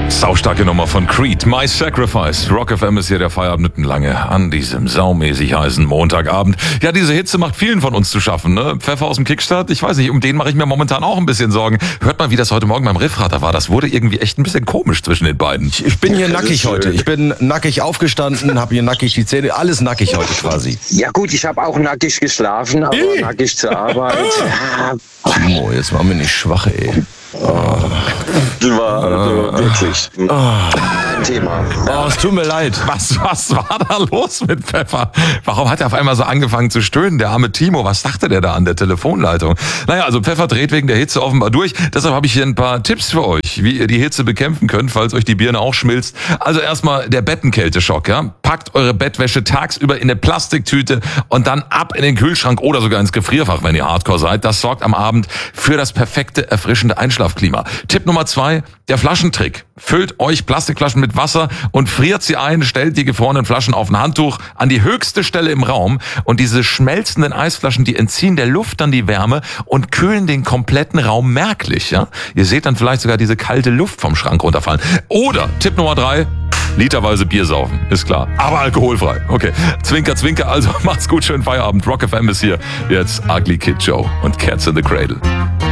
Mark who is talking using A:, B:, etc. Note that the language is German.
A: Saustarke Nummer von Creed, My Sacrifice. Rock FM ist hier der Feierabend lange an diesem saumäßig heißen Montagabend. Ja, diese Hitze macht vielen von uns zu schaffen, ne? Pfeffer aus dem Kickstart, ich weiß nicht, um den mache ich mir momentan auch ein bisschen Sorgen. Hört mal, wie das heute Morgen beim Riffrater war. Das wurde irgendwie echt ein bisschen komisch zwischen den beiden.
B: Ich bin hier nackig heute. Ich bin nackig aufgestanden, habe hier nackig die Zähne, alles nackig heute quasi.
C: Ja gut, ich habe auch nackig geschlafen, aber nackig zur Arbeit.
B: Timo, jetzt machen wir nicht schwach, ey.
C: War wirklich ein Thema.
B: Oh, es tut mir leid.
A: Was war da los mit Pfeffer? Warum hat er auf einmal so angefangen zu stöhnen? Der arme Timo, was dachte der da an der Telefonleitung? Naja, also Pfeffer dreht wegen der Hitze offenbar durch. Deshalb habe ich hier ein paar Tipps für euch, wie ihr die Hitze bekämpfen könnt, falls euch die Birne auch schmilzt. Also erstmal der Bettenkälteschock, ja? Packt eure Bettwäsche tagsüber in eine Plastiktüte und dann ab in den Kühlschrank oder sogar ins Gefrierfach, wenn ihr Hardcore seid. Das sorgt am Abend für das perfekte, erfrischende Einschlafklima. Tipp Nummer 2, der Flaschentrick. Füllt euch Plastikflaschen mit Wasser und friert sie ein, stellt die gefrorenen Flaschen auf ein Handtuch an die höchste Stelle im Raum und diese schmelzenden Eisflaschen, die entziehen der Luft dann die Wärme und kühlen den kompletten Raum merklich, ja? Ihr seht dann vielleicht sogar diese kalte Luft vom Schrank runterfallen. Oder Tipp Nummer 3, literweise Bier saufen, ist klar. Aber alkoholfrei. Okay, Zwinker, Zwinker, also macht's gut, schönen Feierabend. Rock FM ist hier. Jetzt Ugly Kid Joe und Cats in the Cradle.